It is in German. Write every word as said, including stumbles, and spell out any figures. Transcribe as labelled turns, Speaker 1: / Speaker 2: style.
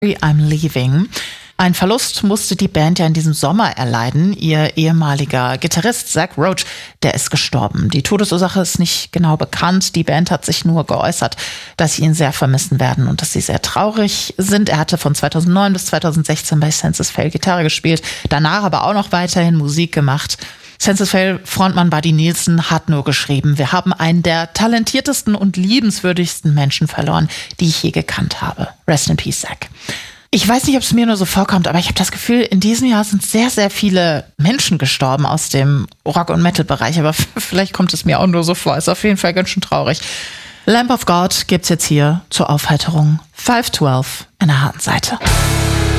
Speaker 1: I'm Leaving. Ein Verlust musste die Band ja in diesem Sommer erleiden. Ihr ehemaliger Gitarrist Zach Roach, der ist gestorben. Die Todesursache ist nicht genau bekannt. Die Band hat sich nur geäußert, dass sie ihn sehr vermissen werden und dass sie sehr traurig sind. Er hatte von zweitausendneun bis zweitausendsechzehn bei Senses Fail Gitarre gespielt, danach aber auch noch weiterhin Musik gemacht. Senses Fail Frontmann Buddy Nielsen hat nur geschrieben: Wir haben einen der talentiertesten und liebenswürdigsten Menschen verloren, die ich je gekannt habe. Rest in peace, Zach. Ich weiß nicht, ob es mir nur so vorkommt, aber ich habe das Gefühl, in diesem Jahr sind sehr, sehr viele Menschen gestorben aus dem Rock- und Metal-Bereich. Aber vielleicht kommt es mir auch nur so vor. Ist auf jeden Fall ganz schön traurig. Lamb of God gibt's jetzt hier zur Aufheiterung. fünf zwölf in der harten Seite.